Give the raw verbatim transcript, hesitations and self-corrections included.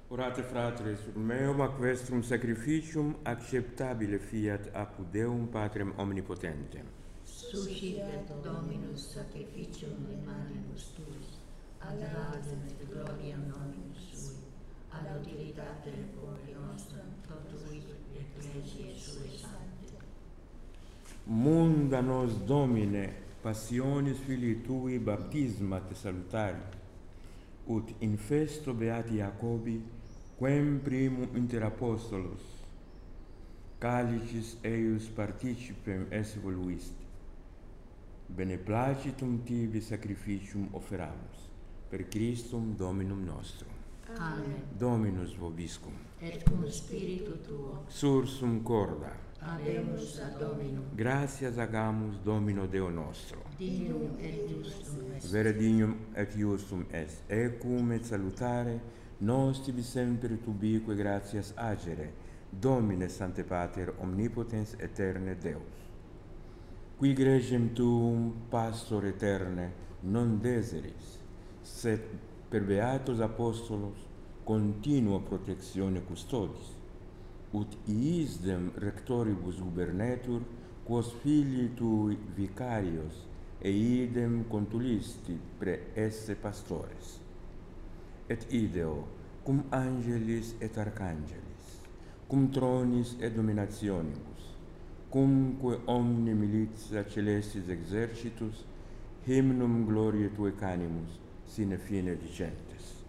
Orate fratres, ut meum ac vestrum sacrificium acceptabile fiat apud Deum Patrem omnipotentem. Suscipet Dominus sacrificium in manibus tuis, ad laudem et gloriam nominus sui, ad utilitate populi nostrum, totuit ecclesiae sue sancte. Munda nos Domine, passionis Filii Tui baptisma te salutari, ut in festo beati Jacobi, quem primum inter apostolos, calicis eius participem esse voluisti, beneplacitum tibi sacrificium offeramus, per Christum Dominum nostrum. Amen. Dominus vobiscum. Et cum spiritu tuo. Sursum corda. Habemus ad Dominum. Gratias agamus Domino Deo nostro. Dignum et justum est. Vere dignum et justum est. Ecum et salutare, nos tibi semper tubique gratias agere, Domine Sancte Pater omnipotens aeterne Deus. Qui gregem tuum, pastor eterne, non deseris, sed per beatos apostolos continua protectione custodis, ut iisdem rectoribus gubernetur, quos filii tui vicarios, e idem contulisti pre esse pastores. Et ideo, cum angelis et archangelis, cum tronis et dominationibus, cumque omni militia celestis exercitus, hymnum gloriae Tuae canimus, sine fine dicentes.